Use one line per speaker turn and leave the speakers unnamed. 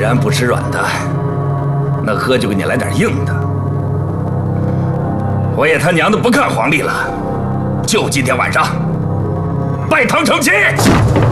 然不吃软的，那哥就给你来点硬的。我也他娘的不看黄历了，就今天晚上，拜堂成亲。